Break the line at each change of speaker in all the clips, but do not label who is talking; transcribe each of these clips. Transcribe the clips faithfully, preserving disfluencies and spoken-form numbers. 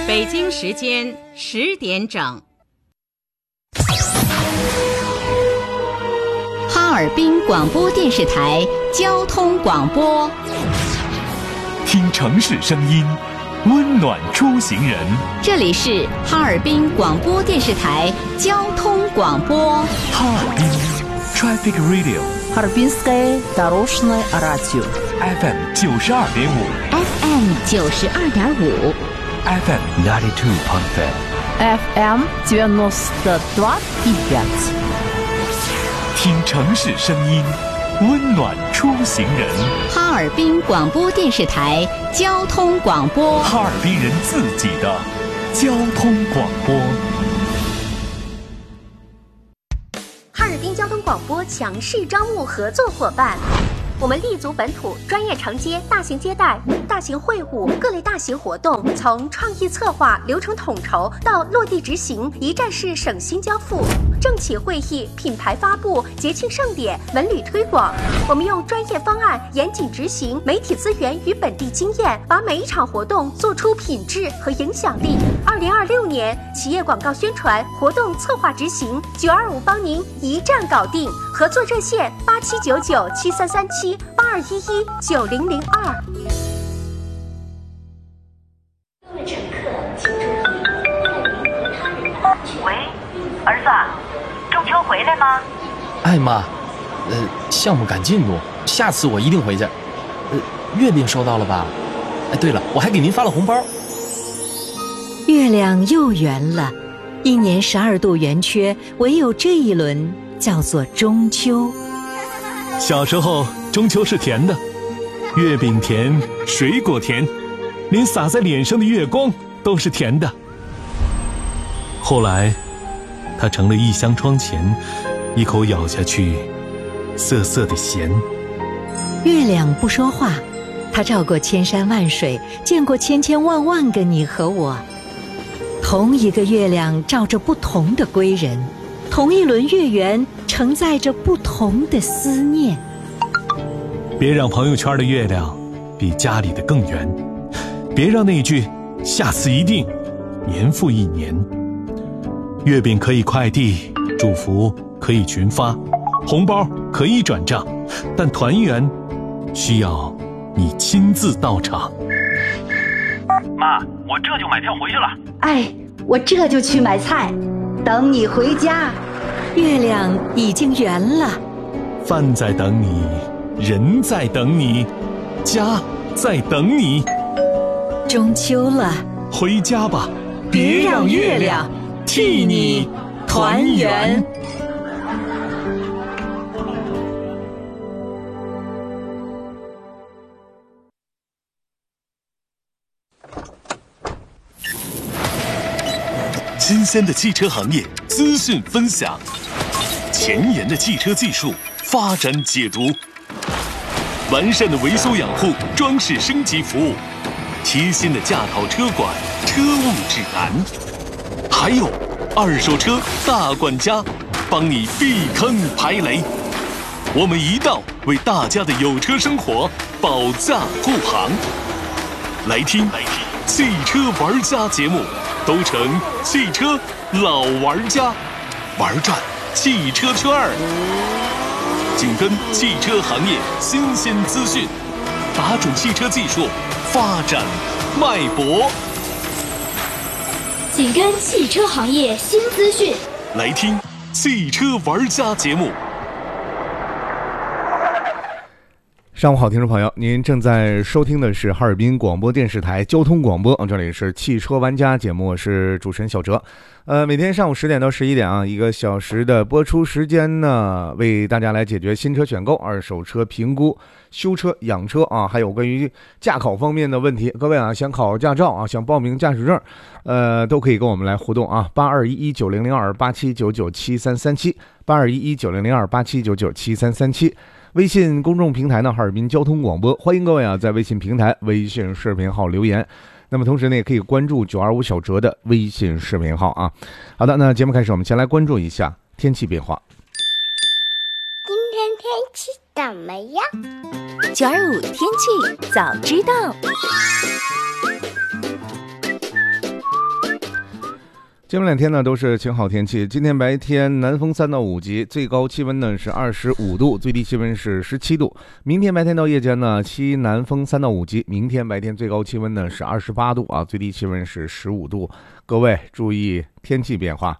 北京时间十点整。
哈尔滨广播电视台交通广播，
听城市声音，温暖出行人。
这里是哈尔滨广播电视台交通广播。
哈尔滨 Traffic Radio，
Харбинское дорожное радио
F M 九十二点五
F M 九十二点五
F M ninety two point five
F M девяносто два и пять。
听城市声音，温暖出行人。
哈尔滨广播电视台交通广播，
哈尔滨人自己的交通广播。
哈尔滨交通广播强势招募合作伙伴。我们立足本土，专业承接大型接待、大型会晤、各类大型活动，从创意策划、流程统筹到落地执行，一站式省心交付。政企会议、品牌发布、节庆盛典、文旅推广，我们用专业方案严谨执行，媒体资源与本地经验，把每一场活动做出品质和影响力。二零二六年企业广告宣传活动策划执行，九二五帮您一站搞定。合作热线八七九九七三三七八二一一九零零二。
各位乘客，请注意，在您和他人的安全。喂，儿子，中秋回来吗？
哎妈，呃，项目赶进度，下次我一定回去。呃，月饼收到了吧？哎，对了，我还给您发了红包。
月亮又圆了，一年十二度圆缺，唯有这一轮叫做中秋。
小时候中秋是甜的，月饼甜，水果甜，连洒在脸上的月光都是甜的。后来它成了一箱窗前，一口咬下去涩涩的咸。
月亮不说话，它照过千山万水，见过千千万万个你和我。同一个月亮照着不同的归人，同一轮月圆承载着不同的思念。
别让朋友圈的月亮比家里的更圆，别让那句下次一定年复一年。月饼可以快递，祝福可以群发，红包可以转账，但团圆需要你亲自到场。
妈，我这就买票回去了。
哎，我这就去买菜，等你回家。
月亮已经圆了，
饭在等你，人在等你，家在等你。
中秋了，
回家吧，别让月亮替你团圆。新鲜的汽车行业资讯分享，前沿的汽车技术发展解读，完善的维修养护、装饰升级服务，贴心的驾考车管、车务指南，还有二手车大管家，帮你避坑排雷。我们一道为大家的有车生活保驾护航。来听来听汽车玩家节目，都成汽车老玩家，玩转汽车圈儿，紧跟汽车行业新鲜资讯，打准汽车技术发展脉搏，
紧跟汽车行业新资讯，
来听汽车玩家节目。
上午好，听众朋友，您正在收听的是哈尔滨广播电视台交通广播，这里是汽车玩家节目，我是主持人小哲。呃，每天上午十点到十一点啊，一个小时的播出时间呢，为大家来解决新车选购、二手车评估、修车、养车啊，还有关于驾考方面的问题。各位啊，想考驾照啊，想报名驾驶证，呃，都可以跟我们来互动啊，八二一一九零零二八七九九七三三七，八二一一九零零二八七九九七三三七。微信公众平台呢，哈尔滨交通广播，欢迎各位啊，在微信平台、微信视频号留言。那么同时呢，也可以关注九二五小哲的微信视频号啊。好的，那节目开始，我们先来关注一下天气变化。
今天天气怎么样？
九二五天气早知道。
今明两天呢都是晴好天气，今天白天南风三到五级，最高气温呢是二十五度，最低气温是十七度。明天白天到夜间呢，西南风三到五级，明天白天最高气温呢是二十八度啊，最低气温是十五度。各位注意天气变化。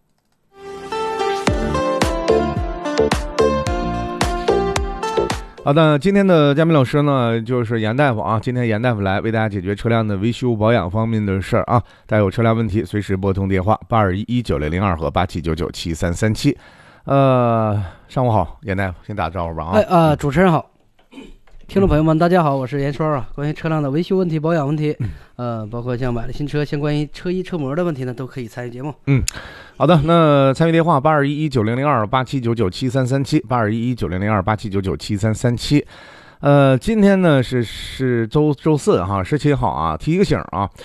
好的，今天的嘉宾老师呢就是严大夫啊，今天严大夫来为大家解决车辆的维修保养方面的事儿啊，大家有车辆问题随时拨通电话八二一一九零零二和八七九九七三三七。呃，上午好，严大夫，先打招呼吧啊。
哎啊、呃，主持人好，听众朋友们，大家好，我是严双啊。关于车辆的维修问题、保养问题，呃，包括像买了新车，像关于车衣、车模的问题呢，都可以参与节目。
嗯。好的，那参与电话八二一一九零零二八七九九七三三七，八二一一九零零二八七九九七三三七。呃，今天呢是是周周四哈，十七号啊，提一个醒啊，